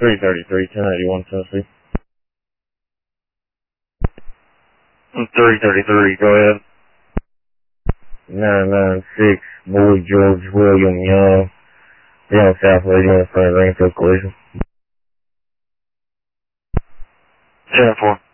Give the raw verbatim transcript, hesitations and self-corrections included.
three thirty-three, ten eighty-one Tennessee. three thirty-three, go ahead. nine nine six, Boyd George William Young. Young Southwest in front of Greenfield collision. ten four.